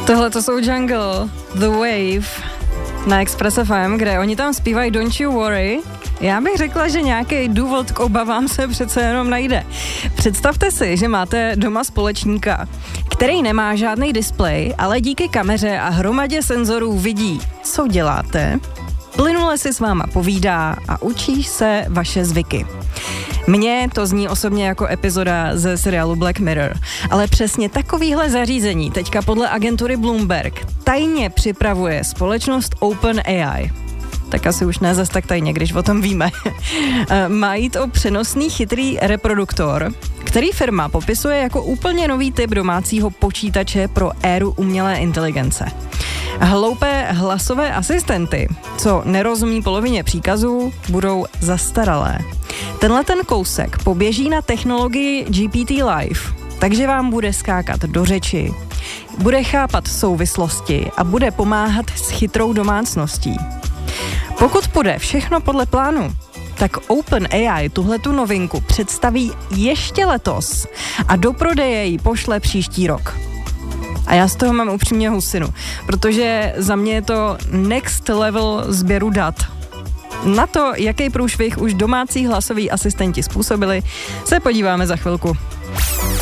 Tohle to jsou Jungle, The Wave na Express FM, kde oni tam zpívají Don't You Worry. Já bych řekla, že nějaký důvod k obavám se přece jenom najde. Představte si, že máte doma společníka, který nemá žádný displej, ale díky kameře a hromadě senzorů vidí, co děláte, plynule si s váma povídá a učí se vaše zvyky. Mně to zní osobně jako epizoda ze seriálu Black Mirror, ale přesně takovýhle zařízení teďka podle agentury Bloomberg tajně připravuje společnost OpenAI. Tak asi už ne zas tak tajně, když o tom víme. Má jít o přenosný chytrý reproduktor, který firma popisuje jako úplně nový typ domácího počítače pro éru umělé inteligence. Hloupé hlasové asistenty, co nerozumí polovině příkazů, budou zastaralé. Tenhle ten kousek poběží na technologii GPT-Live, takže vám bude skákat do řeči, bude chápat souvislosti a bude pomáhat s chytrou domácností. Pokud půjde všechno podle plánu, tak OpenAI tuhletu novinku představí ještě letos a do prodeje ji pošle příští rok. A já z toho mám upřímně husinu, protože za mě je to next level sběru dat. Na to, jaký průšvih už domácí hlasoví asistenti způsobili, se podíváme za chvilku.